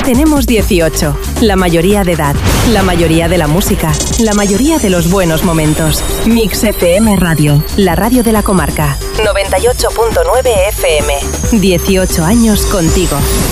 Tenemos 18, la mayoría de edad, la mayoría de la música, la mayoría de los buenos momentos. Mix FM Radio, la radio de la comarca. 98.9 FM. 18 años contigo.